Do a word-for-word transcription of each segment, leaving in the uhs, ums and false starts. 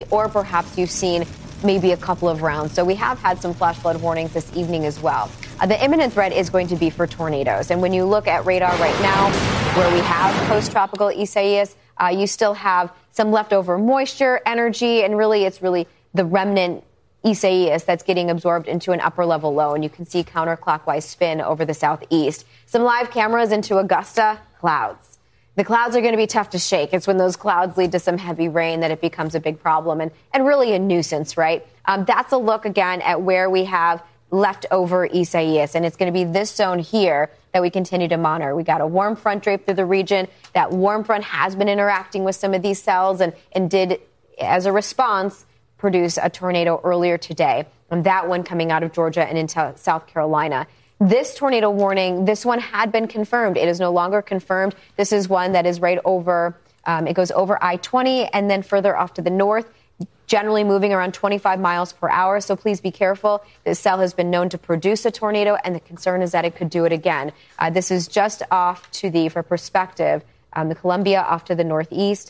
or perhaps you've seen maybe a couple of rounds. So we have had some flash flood warnings this evening as well. Uh, the imminent threat is going to be for tornadoes. And when you look at radar right now, where we have post-tropical Isaias, uh, you still have some leftover moisture, energy, and really it's really the remnant Isaias that's getting absorbed into an upper level low. And you can see counterclockwise spin over the southeast. Some live cameras into Augusta, clouds. The clouds are going to be tough to shake. It's when those clouds lead to some heavy rain that it becomes a big problem and, and really a nuisance, right? Um, that's a look, again, at where we have leftover Isaias. And it's going to be this zone here that we continue to monitor. We got a warm front draped through the region. That warm front has been interacting with some of these cells and, and did, as a response, produce a tornado earlier today. And that one coming out of Georgia and into South Carolina. This tornado warning, this one had been confirmed. It is no longer confirmed. This is one that is right over, um, it goes over I twenty and then further off to the north, generally moving around twenty-five miles per hour. So please be careful. This cell has been known to produce a tornado, and the concern is that it could do it again. Uh, this is just off to the, for perspective, um, the Columbia off to the northeast.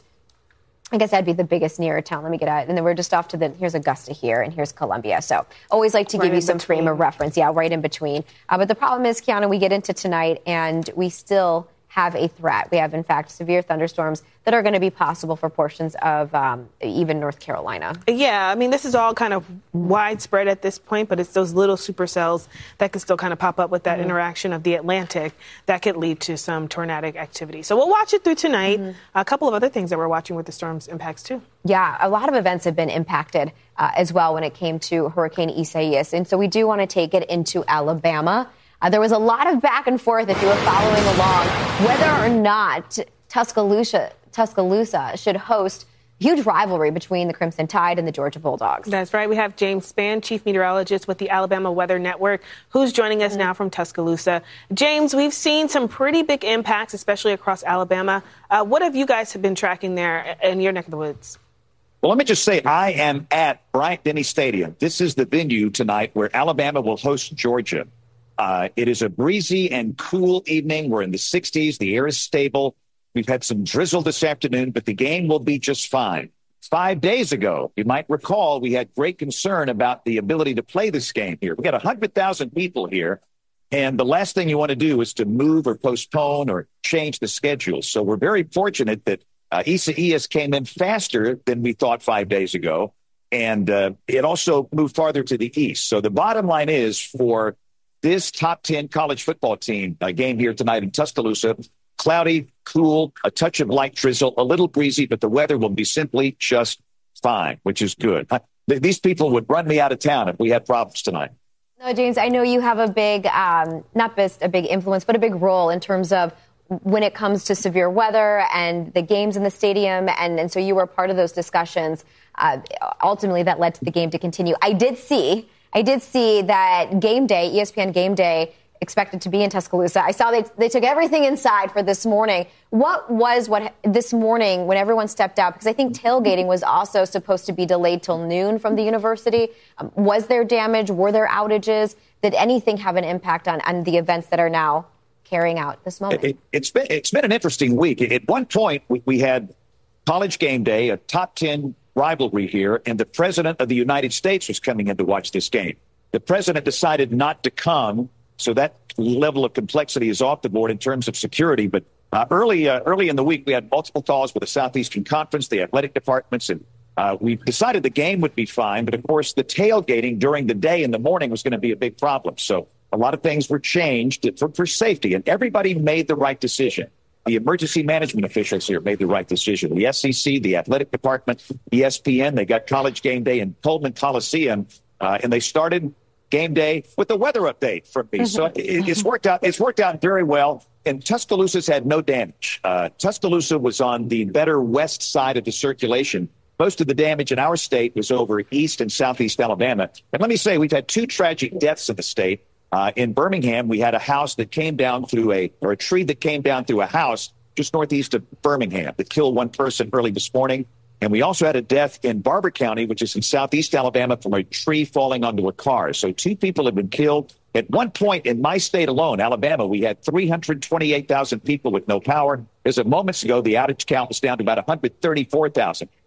I guess that'd be the biggest nearer town. Let me get out. And then we're just off to the, here's Augusta here, and here's Columbia. So always like to right give you some between. frame of reference. Yeah, right in between. Uh, but the problem is, Kiana, we get into tonight, and we still have a threat. We have, in fact, severe thunderstorms that are going to be possible for portions of um, even North Carolina. Yeah, I mean, this is all kind of widespread at this point, but it's those little supercells that can still kind of pop up with that mm-hmm. interaction of the Atlantic that could lead to some tornadic activity. So we'll watch it through tonight. Mm-hmm. A couple of other things that we're watching with the storm's impacts, too. Yeah, a lot of events have been impacted uh, as well when it came to Hurricane Isaias. And so we do want to take it into Alabama. Uh, there was a lot of back and forth, if you were following along, whether or not Tuscaloosa, Tuscaloosa should host a huge rivalry between the Crimson Tide and the Georgia Bulldogs. That's right. We have James Spann, chief meteorologist with the Alabama Weather Network, who's joining us mm-hmm. now from Tuscaloosa. James, we've seen some pretty big impacts, especially across Alabama. Uh, what have you guys been tracking there in your neck of the woods? Well, let me just say I am at Bryant-Denny Stadium. This is the venue tonight where Alabama will host Georgia. Uh, it is a breezy and cool evening. We're in the sixties. The air is stable. We've had some drizzle this afternoon, but the game will be just fine. Five days ago, you might recall, we had great concern about the ability to play this game here. We got one hundred thousand people here, and the last thing you want to do is to move or postpone or change the schedule. So we're very fortunate that uh, Isaias came in faster than we thought five days ago, and uh, it also moved farther to the east. So the bottom line is for this top ten college football team uh, game here tonight in Tuscaloosa, cloudy, cool, a touch of light drizzle, a little breezy, but the weather will be simply just fine, which is good. I, these people would run me out of town if we had problems tonight. No, James, I know you have a big, um, not just a big influence, but a big role in terms of when it comes to severe weather and the games in the stadium. And, and so you were part of those discussions. Uh, ultimately, that led to the game to continue. I did see I did see that game day, E S P N game day, expected to be in Tuscaloosa. I saw they they took everything inside for this morning. What was what this morning when everyone stepped out? Because I think tailgating was also supposed to be delayed till noon from the university. Um, was there damage? Were there outages? Did anything have an impact on, on the events that are now carrying out this moment? It, it's been it's been an interesting week. At one point, we, we had college game day, a top ten rivalry here, and the president of the United States was coming in to watch this game. The president decided not to come, so that level of complexity is off the board in terms of security. But uh, early uh, early in the week, we had multiple calls with the Southeastern Conference, the athletic departments, and uh, we decided the game would be fine. But, of course, the tailgating during the day in the morning was going to be a big problem. So a lot of things were changed for, for safety, and everybody made the right decision. The emergency management officials here made the right decision. The S E C, the athletic department, E S P N, they got college game day in Coleman Coliseum, uh, and they started game day with the weather update from me. So it, it's worked out. It's worked out very well. And Tuscaloosa's had no damage. Uh, Tuscaloosa was on the better west side of the circulation. Most of the damage in our state was over east and southeast Alabama. And let me say, we've had two tragic deaths in the state. Uh, in Birmingham, we had a house that came down through a, or a tree that came down through a house just northeast of Birmingham that killed one person early this morning. And we also had a death in Barber County, which is in southeast Alabama, from a tree falling onto a car. So two people have been killed. At one point in my state alone, Alabama, we had three hundred twenty-eight thousand people with no power. As of moments ago, the outage count was down to about one hundred thirty-four thousand.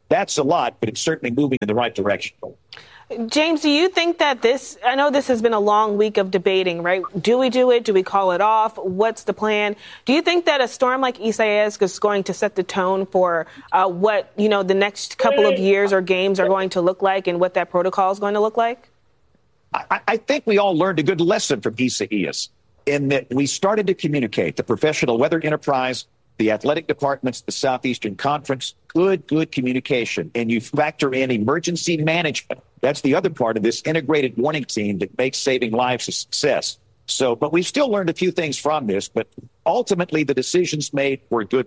That's a lot, but it's certainly moving in the right direction. James, do you think that this, I know this has been a long week of debating, right? Do we do it? Do we call it off? What's the plan? Do you think that a storm like Isaias is going to set the tone for uh, what, you know, the next couple of years or games are going to look like and what that protocol is going to look like? I, I think we all learned a good lesson from Isaias in that we started to communicate. The Professional Weather Enterprise, the athletic departments, the Southeastern Conference, good, good communication. And you factor in emergency management. That's the other part of this integrated warning team that makes saving lives a success. So, but we've still learned a few things from this, but ultimately the decisions made were good.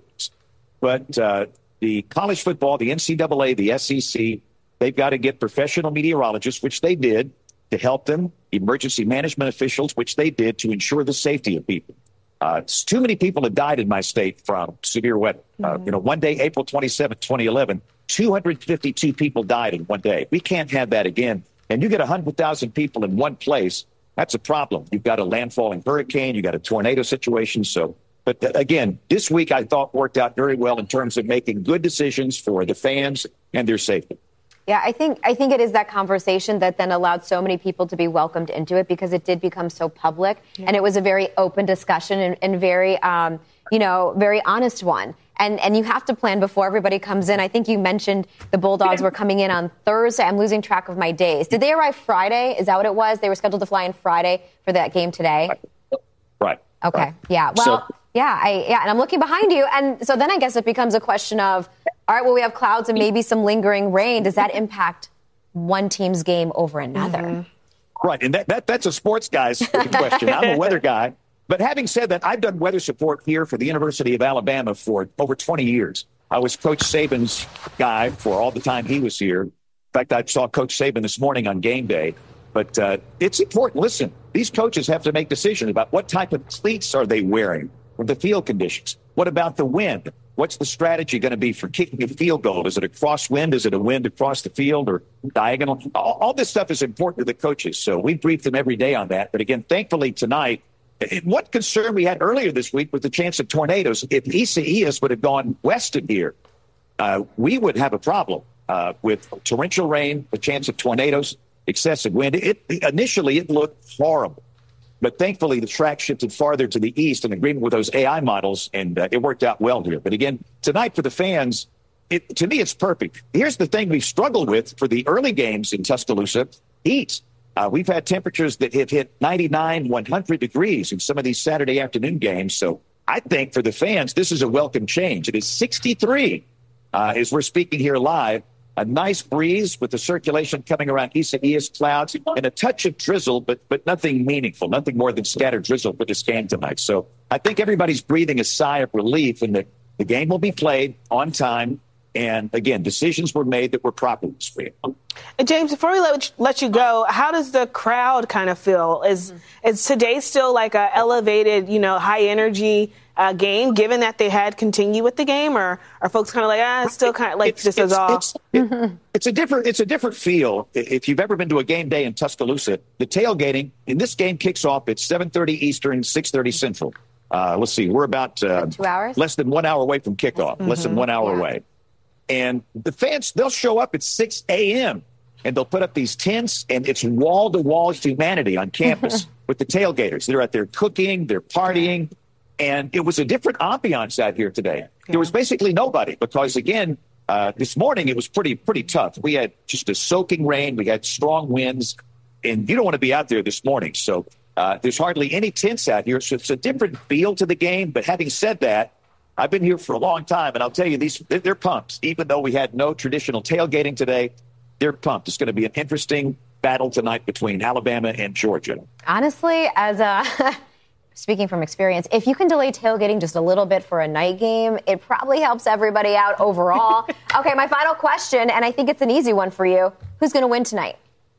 But uh, the college football, the N C double A, the S E C, they've got to get professional meteorologists, which they did, to help them, emergency management officials, which they did to ensure the safety of people. Uh, too many people have died in my state from severe weather. Uh, you know, one day, April twenty-seventh, twenty eleven, two hundred fifty-two people died in one day. We can't have that again. And you get one hundred thousand people in one place, that's a problem. You've got a landfalling hurricane, you've got a tornado situation. So, but again, this week I thought worked out very well in terms of making good decisions for the fans and their safety. Yeah, I think I think it is that conversation that then allowed so many people to be welcomed into it because it did become so public, yeah. and it was a very open discussion and, and very, um, you know, very honest one. And and you have to plan before everybody comes in. I think you mentioned the Bulldogs were coming in on Thursday. I'm losing track of my days. Did they arrive Friday? Is that what it was? They were scheduled to fly in Friday for that game today. Right. Okay. Right. Yeah. Well. So, yeah. I yeah. And I'm looking behind you, and so then I guess it becomes a question of, all right, well, we have clouds and maybe some lingering rain. Does that impact one team's game over another? Mm-hmm. Right. And that, that that's a sports guy's question. I'm a weather guy. But having said that, I've done weather support here for the University of Alabama for over twenty years. I was Coach Saban's guy for all the time he was here. In fact, I saw Coach Saban this morning on game day. But uh, it's important. Listen, these coaches have to make decisions about what type of cleats are they wearing for the field conditions. What about the wind? What's the strategy going to be for kicking a field goal? Is it a crosswind? Is it a wind across the field or diagonal? All, all this stuff is important to the coaches. So we brief them every day on that. But again, thankfully tonight, what concern we had earlier this week was the chance of tornadoes. If Isaias would have gone west of here, uh, we would have a problem uh, with torrential rain, the chance of tornadoes, excessive wind. It, initially, it looked horrible. But thankfully, the track shifted farther to the east in agreement with those A I models, and uh, it worked out well here. But again, tonight for the fans, it, to me, it's perfect. Here's the thing we've struggled with for the early games in Tuscaloosa, heat. Uh, we've had temperatures that have hit ninety-nine, one hundred degrees in some of these Saturday afternoon games. So I think for the fans, this is a welcome change. It is sixty-three uh, as we're speaking here live. A nice breeze with the circulation coming around Isaias clouds and a touch of drizzle, but but nothing meaningful, nothing more than scattered drizzle for this game tonight. So I think everybody's breathing a sigh of relief and that the game will be played on time. And again, decisions were made that were proper this week. James, before we let, let you go, how does the crowd kind of feel? Is is today still like a elevated, you know, high energy uh, game, given that they had continue with the game, or are folks kind of like, ah, it's still kind of like it's, this it's, is all? It's, it, it's a different, it's a different feel. If you've ever been to a game day in Tuscaloosa, the tailgating in this game kicks off at seven thirty Eastern, six thirty Central. Uh, let's see, we're about uh, two hours, less than one hour away from kickoff, mm-hmm. less than one hour yeah. away. And the fans, they'll show up at six a.m. and they'll put up these tents, and it's wall-to-wall humanity on campus with the tailgaters. They're out there cooking, they're partying, and it was a different ambiance out here today. Yeah. There was basically nobody because, again, uh, this morning it was pretty pretty tough. We had just a soaking rain. We had strong winds, and you don't want to be out there this morning. So uh, there's hardly any tents out here, so it's a different feel to the game. But having said that, I've been here for a long time, and I'll tell you, these they're pumped. Even though we had no traditional tailgating today, they're pumped. It's going to be an interesting battle tonight between Alabama and Georgia. Honestly, as a speaking from experience, if you can delay tailgating just a little bit for a night game, it probably helps everybody out overall. Okay, my final question, and I think it's an easy one for you. Who's going to win tonight?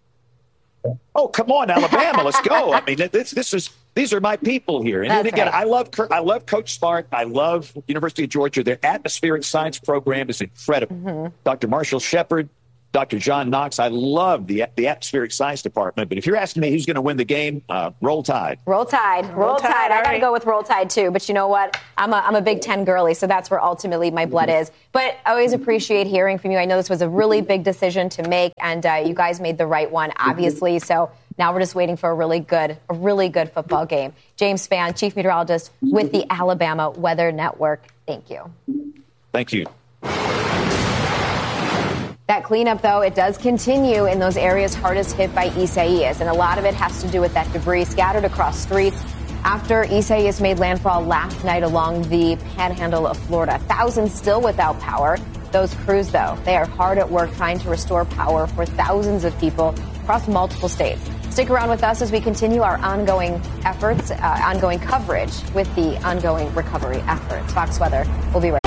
Oh, come on, Alabama. Let's go. I mean, this this is these are my people here. And That's again, right. I love I love Coach Smart. I love University of Georgia. Their atmospheric science program is incredible. Mm-hmm. Doctor Marshall Shepard, Doctor John Knox. I love the the atmospheric science department, but if you're asking me who's going to win the game, uh, Roll Tide. Roll Tide. Roll, roll Tide. tide. I got to right. go with Roll Tide, too. But you know what? I'm a, I'm a Big Ten girly, so that's where ultimately my blood is. But I always appreciate hearing from you. I know this was a really big decision to make, and uh, you guys made the right one, obviously. So now we're just waiting for a really good, a really good football game. James Spann, Chief Meteorologist with the Alabama Weather Network. Thank you. Thank you. That cleanup, though, it does continue in those areas hardest hit by Isaias, and a lot of it has to do with that debris scattered across streets after Isaias made landfall last night along the panhandle of Florida. Thousands still without power. Those crews, though, they are hard at work trying to restore power for thousands of people across multiple states. Stick around with us as we continue our ongoing efforts, uh, ongoing coverage with the ongoing recovery efforts. Fox Weather will be right back.